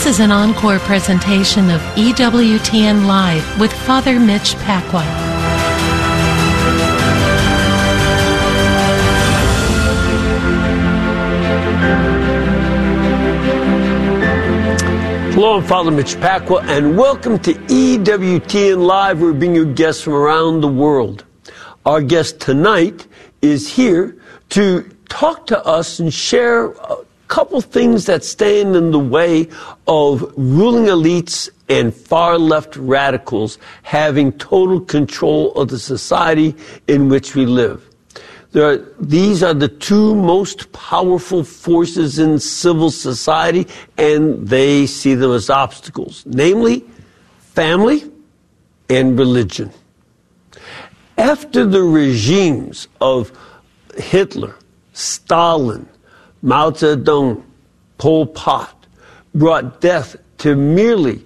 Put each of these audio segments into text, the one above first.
This is an encore presentation of EWTN Live with Father Mitch Pacwa. Hello, I'm Father Mitch Pacwa, and welcome to EWTN Live. We're bringing you guests from around the world. Our guest tonight is here to talk to us and share a couple things that stand in the way of ruling elites and far-left radicals having total control of the society in which we live. These are the two most powerful forces in civil society, and they see them as obstacles, namely family and religion. After the regimes of Hitler, Stalin, Mao Zedong, Pol Pot brought death to merely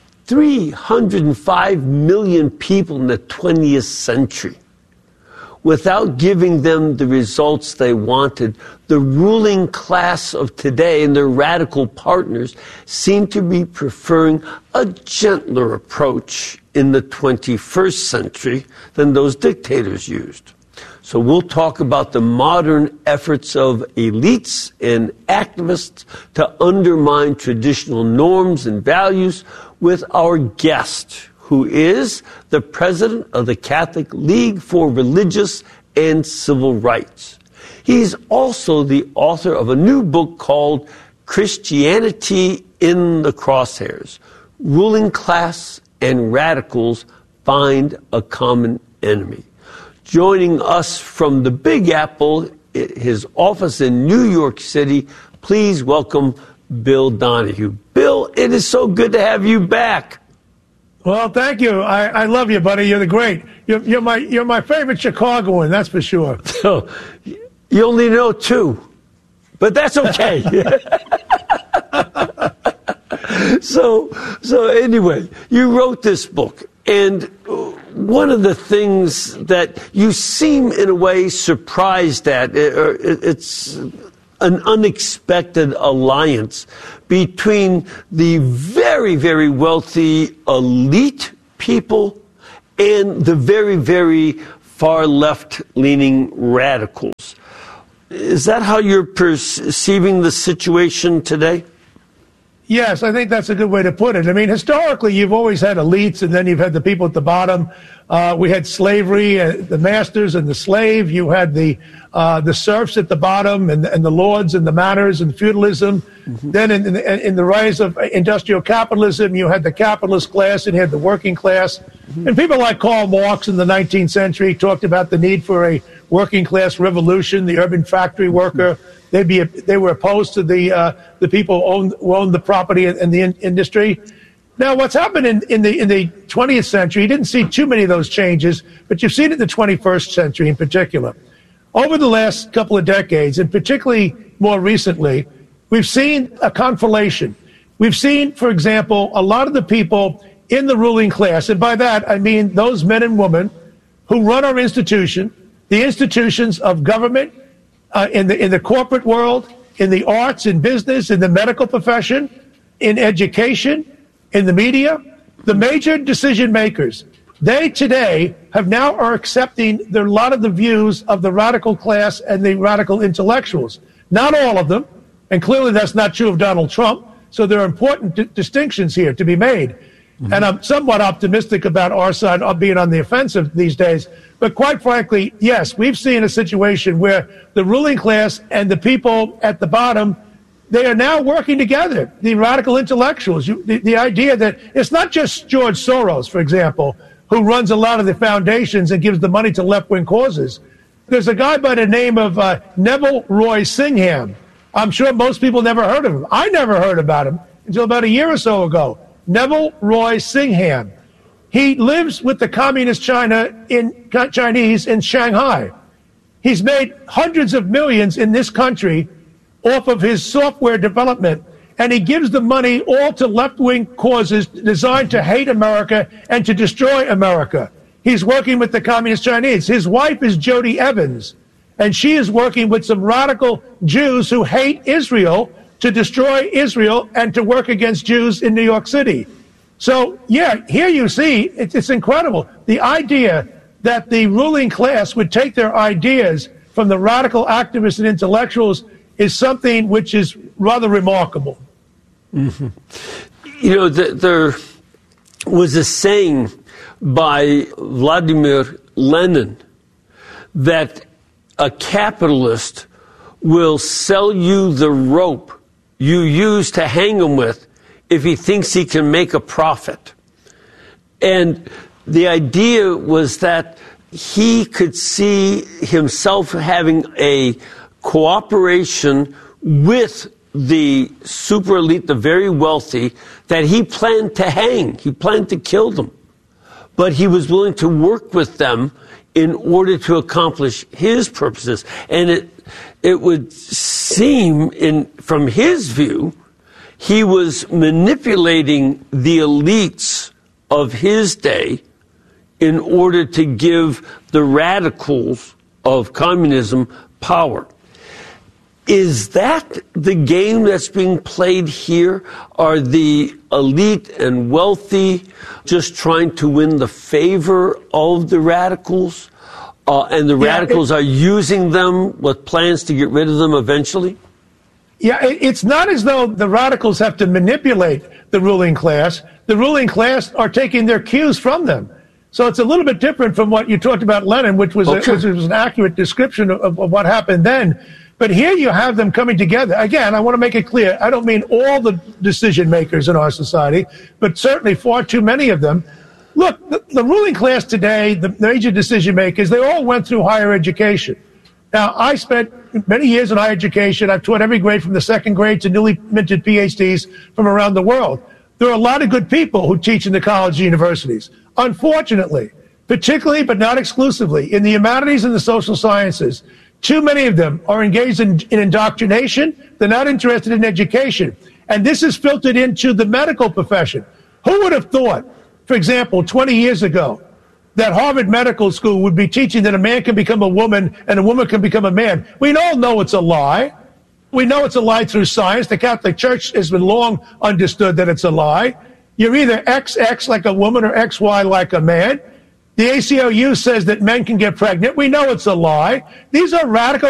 305 million people in the 20th century, without giving them the results they wanted, the ruling class of today and their radical partners seem to be preferring a gentler approach in the 21st century than those dictators used. So we'll talk about the modern efforts of elites and activists to undermine traditional norms and values with our guest, who is the president of the Catholic League for Religious and Civil Rights. He's also the author of a new book called Christianity in the Crosshairs: Ruling Class and Radicals Find a Common Enemy. Joining us from the Big Apple, his office in New York City, please welcome Bill Donohue. Bill, it is so good to have you back. Well, thank you. I love you, buddy. You're the great. You're my favorite Chicagoan, that's for sure. So, you only know two, but that's okay. So anyway, you wrote this book, and one of the things that you seem in a way surprised at, it's an unexpected alliance between the very, very wealthy elite people and the very, very far left-leaning radicals. Is that how you're perceiving the situation today? Yes, I think that's a good way to put it. I mean, historically, you've always had elites, and then you've had the people at the bottom. We had slavery, the masters and the slave. You had the serfs at the bottom, and the lords and the manors and feudalism. Mm-hmm. Then in the rise of industrial capitalism, you had the capitalist class and you had the working class. Mm-hmm. And people like Karl Marx in the 19th century talked about the need for a working class revolution, the urban factory worker. Mm-hmm. They were opposed to the people who owned the property and the industry. Now, what's happened in the 20th century, you didn't see too many of those changes, but you've seen it in the 21st century in particular. Over the last couple of decades, and particularly more recently, we've seen a conflation. We've seen, for example, a lot of the people in the ruling class, and by that I mean those men and women who run our institution, the institutions of government, in the corporate world, in the arts, in business, in the medical profession, in education, in the media, the major decision makers, they today are accepting a lot of the views of the radical class and the radical intellectuals. Not all of them, and clearly that's not true of Donald Trump, so there are important distinctions here to be made. Mm-hmm. And I'm somewhat optimistic about our side of being on the offensive these days. But quite frankly, yes, we've seen a situation where the ruling class and the people at the bottom, they are now working together, the radical intellectuals. The idea that it's not just George Soros, for example, who runs a lot of the foundations and gives the money to left-wing causes. There's a guy by the name of Neville Roy Singham. I'm sure most people never heard of him. I never heard about him until about a year or so ago. Neville Roy Singham. He lives with the communist Chinese in Shanghai. He's made hundreds of millions in this country off of his software development, and he gives the money all to left-wing causes designed to hate America and to destroy America. He's working with the communist Chinese. His wife is Jody Evans, and she is working with some radical Jews who hate Israel, to destroy Israel and to work against Jews in New York City. So, yeah, here you see, it's incredible. The idea that the ruling class would take their ideas from the radical activists and intellectuals is something which is rather remarkable. Mm-hmm. You know, there was a saying by Vladimir Lenin that a capitalist will sell you the rope you use to hang him with if he thinks he can make a profit. And the idea was that he could see himself having a cooperation with the super elite, the very wealthy, that he planned to hang. He planned to kill them. But he was willing to work with them in order to accomplish his purposes. And it would seem, from his view, he was manipulating the elites of his day in order to give the radicals of communism power. Is that the game that's being played here? Are the elite and wealthy just trying to win the favor of the radicals? And the radicals are using them with plans to get rid of them eventually? Yeah, it's not as though the radicals have to manipulate the ruling class. The ruling class are taking their cues from them. So it's a little bit different from what you talked about Lenin, which was an accurate description of what happened then. But here you have them coming together. Again, I want to make it clear, I don't mean all the decision makers in our society, but certainly far too many of them. Look, the ruling class today, the major decision makers, they all went through higher education. Now, I spent many years in higher education. I've taught every grade from the second grade to newly minted PhDs from around the world. There are a lot of good people who teach in the college and universities. Unfortunately, particularly but not exclusively, in the humanities and the social sciences, too many of them are engaged in indoctrination. They're not interested in education. And this is filtered into the medical profession. Who would have thought, for example, 20 years ago, that Harvard Medical School would be teaching that a man can become a woman and a woman can become a man? We all know it's a lie. We know it's a lie through science. The Catholic Church has been long understood that it's a lie. You're either XX like a woman or XY like a man. The ACLU says that men can get pregnant. We know it's a lie. These are radical